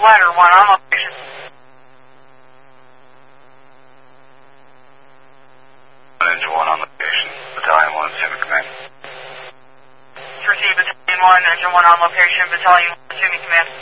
Ladder 1 on location. Engine 1 on location. Battalion 1, Assuming Command. Receive Battalion 1, Engine 1 on location, Battalion 1, Assuming Command.